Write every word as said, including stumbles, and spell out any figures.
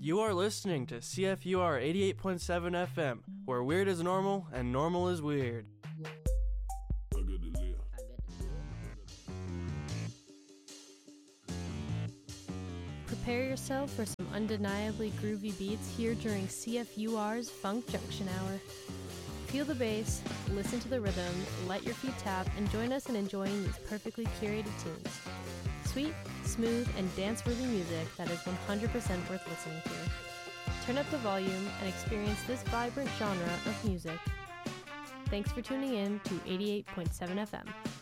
You are listening to C F U R eighty-eight point seven F M, where weird is normal and normal is weird. Prepare yourself for some undeniably groovy beats here during C F U R's Funk Junction Hour. Feel the bass, listen to the rhythm, let your feet tap, and join us in enjoying these perfectly curated tunes. Sweet, smooth, and dance-worthy music that is one hundred percent worth listening to. Turn up the volume and experience this vibrant genre of music. Thanks for tuning in to eighty-eight point seven F M.